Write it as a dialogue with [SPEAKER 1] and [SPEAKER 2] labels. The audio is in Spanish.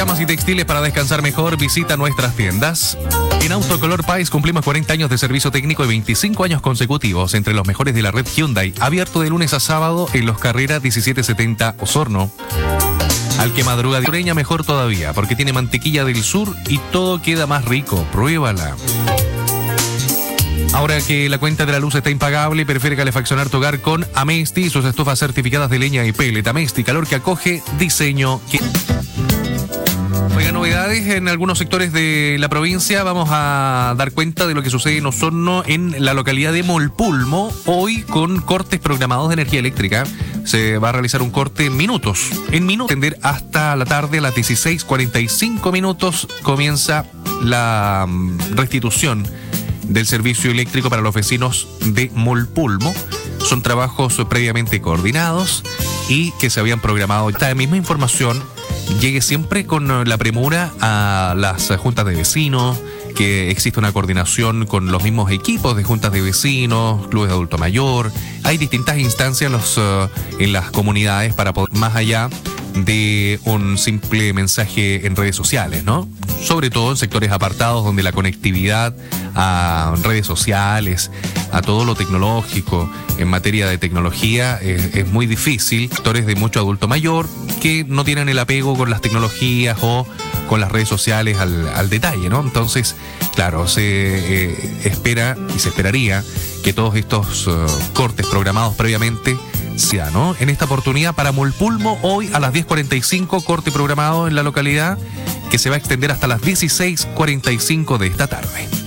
[SPEAKER 1] camas y textiles para descansar mejor, visita nuestras tiendas. En Autocolor Pais cumplimos 40 años de servicio técnico y 25 años consecutivos entre los mejores de la red Hyundai. Abierto de lunes a sábado en Los Carreras 1770 Osorno. Al que madruga de Ureña mejor todavía, porque tiene mantequilla del sur y todo queda más rico. Pruébala. Ahora que la cuenta de la luz está impagable, prefiere calefaccionar tu hogar con Amesti, sus estufas certificadas de leña y pellet. Amesti, calor que acoge, diseño que... Oiga, novedades en algunos sectores de la provincia. Vamos a dar cuenta de lo que sucede en Osorno, en la localidad de Molpulmo, hoy con cortes programados de energía eléctrica. Se va a realizar un corte en minutos. Extender hasta la tarde a las 16:45 minutos comienza la restitución del servicio eléctrico para los vecinos de Molpulmo. Son trabajos previamente coordinados y que se habían programado. Esta misma información llegue siempre con la premura a las juntas de vecinos, que existe una coordinación con los mismos equipos de juntas de vecinos, clubes de adulto mayor. Hay distintas instancias en las comunidades para poder, más allá de un simple mensaje en redes sociales, ¿no? Sobre todo en sectores apartados donde la conectividad a redes sociales, a todo lo tecnológico, en materia de tecnología, es muy difícil. Sectores de mucho adulto mayor que no tienen el apego con las tecnologías o con las redes sociales al detalle, ¿no? Entonces, claro, se espera y se esperaría que todos estos cortes programados previamente sea, ¿no? En esta oportunidad para Molpulmo, hoy a las 10:45, corte programado en la localidad que se va a extender hasta las 16:45 de esta tarde.